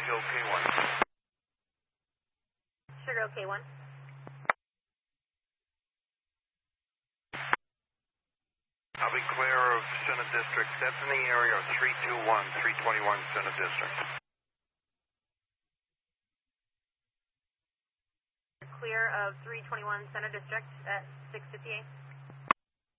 K1. Sugar K1. I'll be clear of Center District. That's in the area of 321, 321 Center District. Clear of 321 Center District at 658.